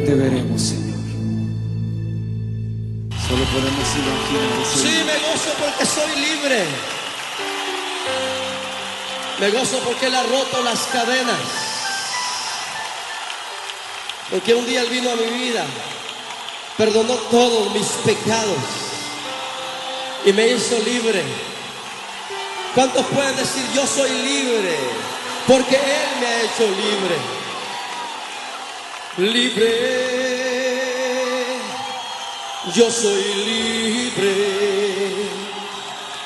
te veremos, Señor. Solo podemos imaginar ese Sí, día. me gozo porque soy libre. Me gozo porque Él ha roto las cadenas. Porque un día Él vino a mi vida, perdonó todos mis pecados y me hizo libre. ¿Cuántos pueden decir yo soy libre? Porque Él me ha hecho libre. Libre, yo soy libre.